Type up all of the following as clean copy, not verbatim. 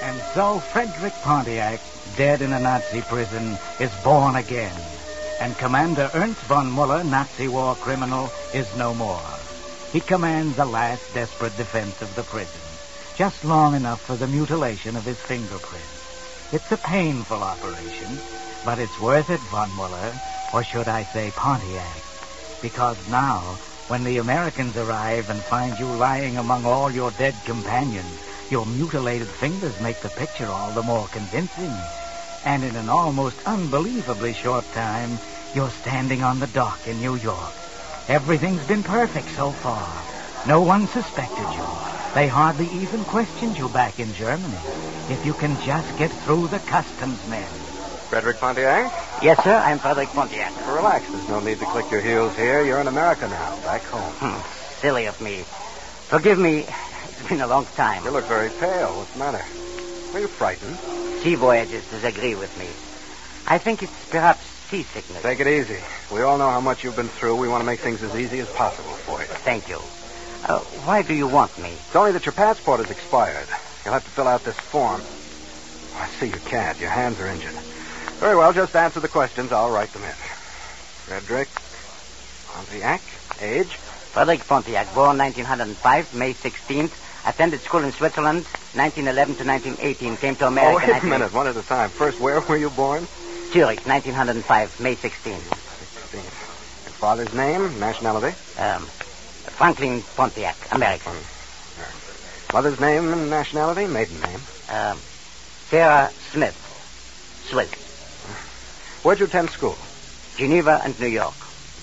And so Frederick Pontiac, dead in a Nazi prison, is born again. And Commander Ernst von Muller, Nazi war criminal, is no more. He commands the last desperate defense of the prison, just long enough for the mutilation of his fingerprints. It's a painful operation, but it's worth it, von Muller, or should I say Pontiac. Because now, when the Americans arrive and find you lying among all your dead companions, your mutilated fingers make the picture all the more convincing. And in an almost unbelievably short time, you're standing on the dock in New York. Everything's been perfect so far. No one suspected you. They hardly even questioned you back in Germany. If you can just get through the customs men. Frederick Pontiac? Yes, sir, I'm Frederick Pontiac. Relax, there's no need to click your heels here. You're in America now, back home. Silly of me. Forgive me, it's been a long time. You look very pale. What's the matter? Are you frightened? Sea voyages disagree with me. I think it's perhaps seasickness. Take it easy. We all know how much you've been through. We want to make things as easy as possible for you. Thank you. Why do you want me? It's only that your passport is expired. You'll have to fill out this form. I see you can't. Your hands are injured. Very well, just answer the questions. I'll write them in. Frederick Pontiac, age? Frederick Pontiac, born 1905, May 16th. Attended school in Switzerland, 1911 to 1918. Came to America... Oh, wait a minute, one at a time. First, where were you born? Zurich, 1905, May 16th. 16th. Your father's name, nationality? Franklin Pontiac, American. Mother's name and nationality, maiden name? Sarah Smith, Swiss. Where'd you attend school? Geneva and New York.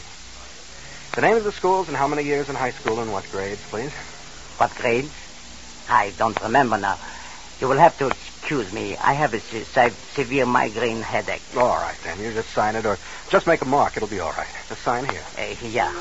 The name of the schools and how many years in high school and what grades, please? What grades? I don't remember now. You will have to excuse me. I have a severe migraine headache. All right, then. You just sign it or just make a mark. It'll be all right. Just sign here. Yeah.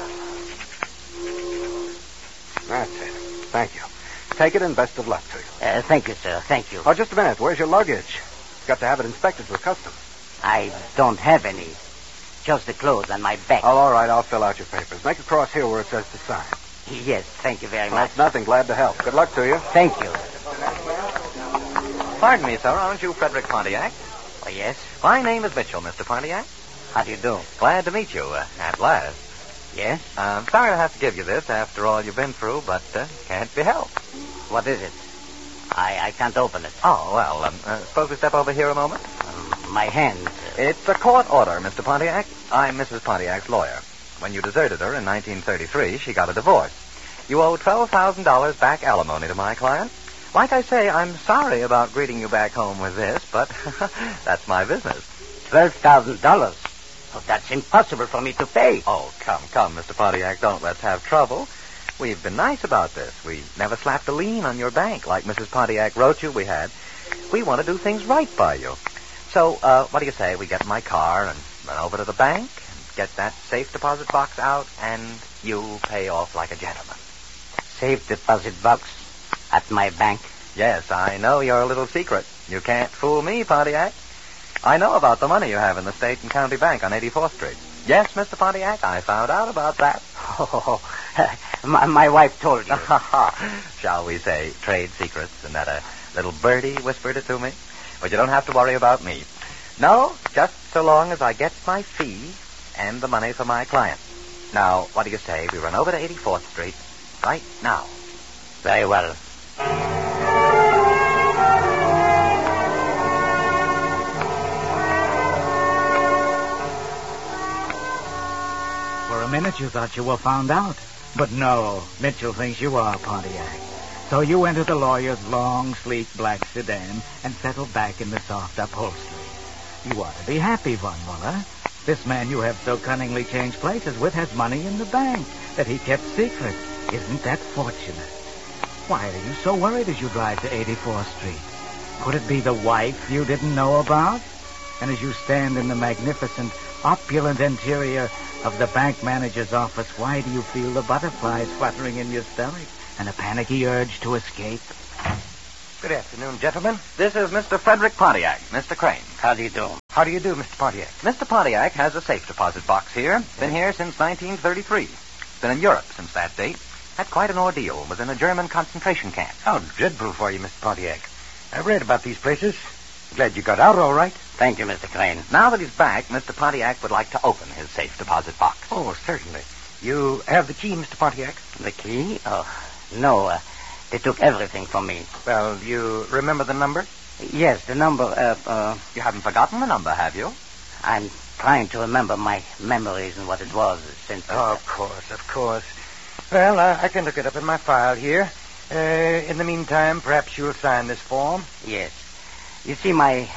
That's it. Thank you. Take it and best of luck to you. Thank you, sir. Thank you. Oh, just a minute. Where's your luggage? Got to have it inspected for customs. I don't have any. Just the clothes on my back. Oh, all right. I'll fill out your papers. Make a cross here where it says to sign. Yes, thank you very much. That's nothing. Glad to help. Good luck to you. Thank you. Pardon me, sir. Aren't you Frederick Pontiac? Oh, yes? My name is Mitchell, Mr. Pontiac. How do you do? Glad to meet you, at last. Yes? I'm sorry to have to give you this after all you've been through, but can't be helped. What is it? I can't open it. Oh, well, suppose we step over here a moment? My hand. It's a court order, Mr. Pontiac. I'm Mrs. Pontiac's lawyer. When you deserted her in 1933, she got a divorce. You owe $12,000 back alimony to my client. Like I say, I'm sorry about greeting you back home with this, but that's my business. $12,000? Oh, that's impossible for me to pay. Oh, come, Mr. Pontiac, don't let's have trouble. We've been nice about this. We never slapped a lien on your bank like Mrs. Pontiac wrote you we had. We want to do things right by you. So, what do you say we get in my car and run over to the bank and get that safe deposit box out and you pay off like a gentleman? Safe deposit box at my bank? Yes, I know your little secret. You can't fool me, Pontiac. I know about the money you have in the State and County Bank on 84th Street. Yes, Mr. Pontiac, I found out about that. Oh, my wife told you. Shall we say trade secrets, and that a little birdie whispered it to me? But you don't have to worry about me. No, just so long as I get my fee and the money for my client. Now, what do you say we run over to 84th Street right now? Very well. For a minute you thought you were found out. But no, Mitchell thinks you are Pontiac. So you enter the lawyer's long, sleek black sedan and settle back in the soft upholstery. You ought to be happy, Von Muller. This man you have so cunningly changed places with has money in the bank that he kept secret. Isn't that fortunate? Why are you so worried as you drive to 84th Street? Could it be the wife you didn't know about? And as you stand in the magnificent, opulent interior of the bank manager's office, why do you feel the butterflies fluttering in your stomach and a panicky urge to escape? Good afternoon, gentlemen. This is Mr. Frederick Pontiac, Mr. Crane. How do you do? How do you do, Mr. Pontiac? Mr. Pontiac has a safe deposit box here. Been here since 1933. Been in Europe since that date. Had quite an ordeal. Was in a German concentration camp. How dreadful for you, Mr. Pontiac. I read about these places. Glad you got out all right. Thank you, Mr. Crane. Now that he's back, Mr. Pontiac would like to open his safe deposit box. Oh, certainly. You have the key, Mr. Pontiac? The key? Oh, no. They took everything from me. Well, you remember the number? Yes, the number, You haven't forgotten the number, have you? I'm trying to remember my memories and what it was since... Oh, of course. Well, I can look it up in my file here. In the meantime, perhaps you'll sign this form. Yes. You see, my